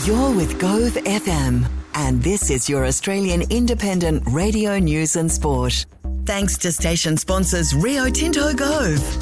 You're with Gove FM, and this is your Australian independent radio news and sport. Thanks to station sponsors Rio Tinto Gove.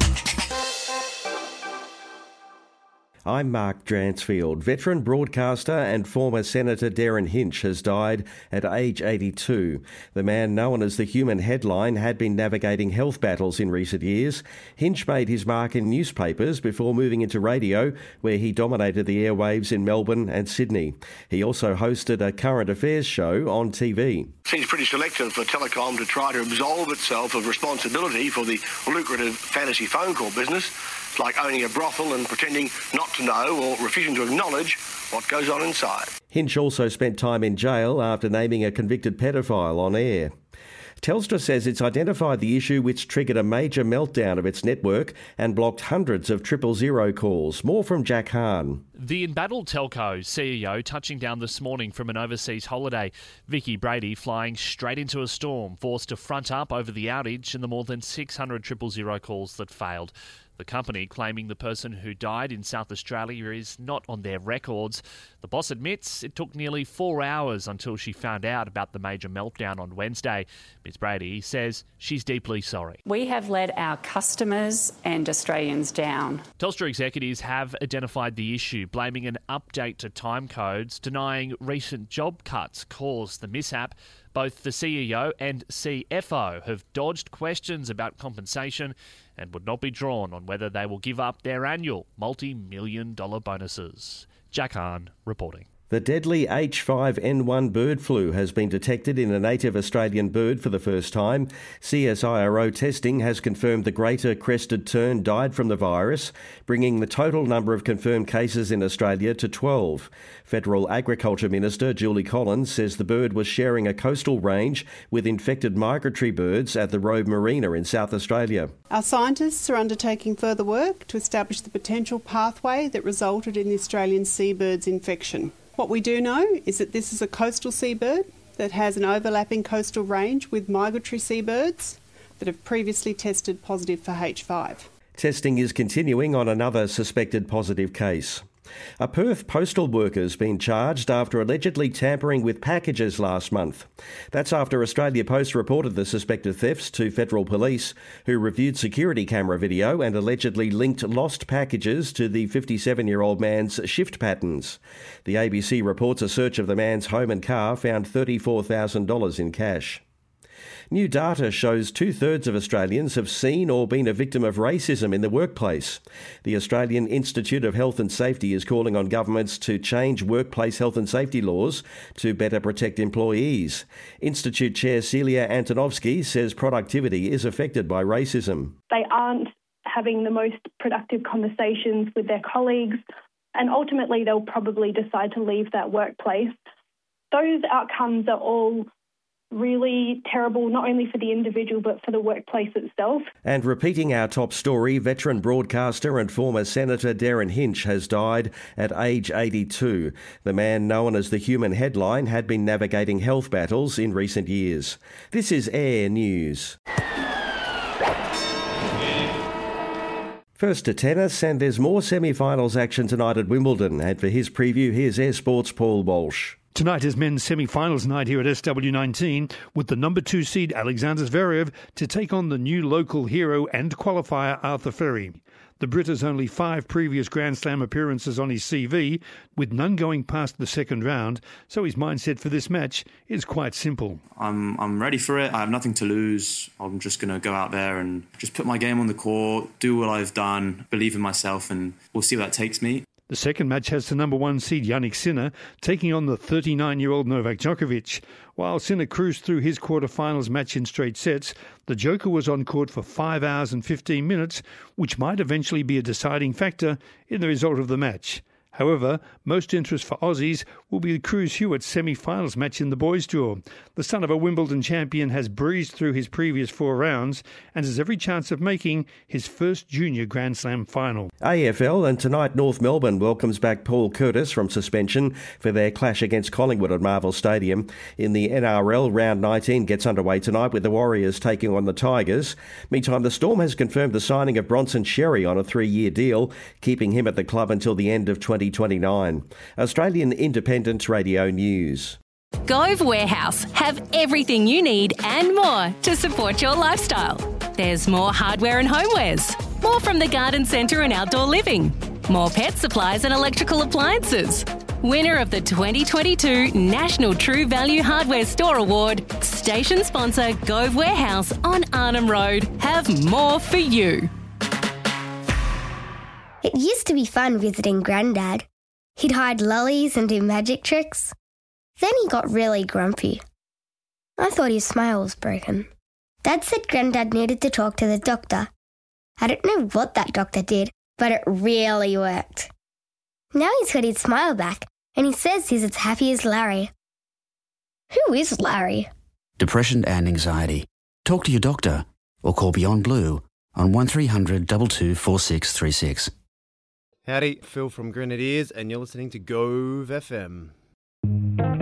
I'm Mark Dransfield. Veteran broadcaster and former Senator Darren Hinch has died at age 82. The man known as the Human Headline had been navigating health battles in recent years. Hinch made his mark in newspapers before moving into radio, where he dominated the airwaves in Melbourne and Sydney. He also hosted a current affairs show on TV. Seems pretty selective for Telecom to try to absolve itself of responsibility for the lucrative fantasy phone call business. It's like owning a brothel and pretending not to know or refusing to acknowledge what goes on inside. Hinch also spent time in jail after naming a convicted pedophile on air. Telstra says it's identified the issue which triggered a major meltdown of its network and blocked hundreds of 000 calls. More from Jack Hahn. The embattled telco CEO touching down this morning from an overseas holiday. Vicky Brady flying straight into a storm, forced to front up over the outage and the more than 600 000 calls that failed. The company claiming the person who died in South Australia is not on their records. The boss admits it took nearly 4 hours until she found out about the major meltdown on Wednesday. Ms Brady says she's deeply sorry. We have let our customers and Australians down. Telstra executives have identified the issue, blaming an update to time codes, denying recent job cuts caused the mishap. Both the CEO and CFO have dodged questions about compensation and would not be drawn on whether they will give up their annual multi-million-dollar bonuses. Jack Hahn reporting. The deadly H5N1 bird flu has been detected in a native Australian bird for the first time. CSIRO testing has confirmed the greater crested tern died from the virus, bringing the total number of confirmed cases in Australia to 12. Federal Agriculture Minister Julie Collins says the bird was sharing a coastal range with infected migratory birds at the Robe Marina in South Australia. Our scientists are undertaking further work to establish the potential pathway that resulted in the Australian seabird's infection. What we do know is that this is a coastal seabird that has an overlapping coastal range with migratory seabirds that have previously tested positive for H5. Testing is continuing on another suspected positive case. A Perth postal worker's been charged after allegedly tampering with packages last month. That's after Australia Post reported the suspected thefts to federal police, who reviewed security camera video and allegedly linked lost packages to the 57-year-old man's shift patterns. The ABC reports a search of the man's home and car found $34,000 in cash. New data shows 2/3 of Australians have seen or been a victim of racism in the workplace. The Australian Institute of Health and Safety is calling on governments to change workplace health and safety laws to better protect employees. Institute Chair Celia Antonovsky says productivity is affected by racism. They aren't having the most productive conversations with their colleagues, and ultimately they'll probably decide to leave that workplace. Those outcomes are all really terrible, not only for the individual but for the workplace itself. And repeating our top story, veteran broadcaster and former Senator Darren Hinch has died at age 82. The man known as the Human Headline had been navigating health battles in recent years. This is Air News. First to tennis, and there's more semi-finals action tonight at Wimbledon. And for his preview, here's Air Sports' Paul Walsh. Tonight is men's semi-finals night here at SW19 with the number 2 seed Alexander Zverev to take on the new local hero and qualifier Arthur Ferry. The Brit has only 5 previous Grand Slam appearances on his CV, with none going past the second round, so his mindset for this match is quite simple. I'm ready for it. I have nothing to lose. I'm just going to go out there and just put my game on the court, do what I've done, believe in myself, and we'll see where that takes me. The second match has the number 1 seed Jannik Sinner taking on the 39-year-old Novak Djokovic. While Sinner cruised through his quarter-finals match in straight sets, the Joker was on court for 5 hours and 15 minutes, which might eventually be a deciding factor in the result of the match. However, most interest for Aussies will be the Cruz Hewitt semi-finals match in the boys' draw. The son of a Wimbledon champion has breezed through his previous 4 rounds and has every chance of making his first junior Grand Slam final. AFL, and tonight North Melbourne welcomes back Paul Curtis from suspension for their clash against Collingwood at Marvel Stadium. In the NRL, round 19 gets underway tonight with the Warriors taking on the Tigers. Meantime, the Storm has confirmed the signing of Bronson Xerri on a 3-year deal, keeping him at the club until the end of 2020. 2029. Australian Independent Radio News. Gove Warehouse have everything you need and more to support your lifestyle. There's more hardware and homewares, more from the garden centre and outdoor living, more pet supplies and electrical appliances. Winner of the 2022 National True Value Hardware Store Award, station sponsor Gove Warehouse on Arnhem Road have more for you. It used to be fun visiting Grandad. He'd hide lollies and do magic tricks. Then he got really grumpy. I thought his smile was broken. Dad said Grandad needed to talk to the doctor. I don't know what that doctor did, but it really worked. Now he's got his smile back, and he says he's as happy as Larry. Who is Larry? Depression and anxiety. Talk to your doctor or call Beyond Blue on 1300 22 4636. Howdy, Phil from Grenadiers, and you're listening to Gove FM.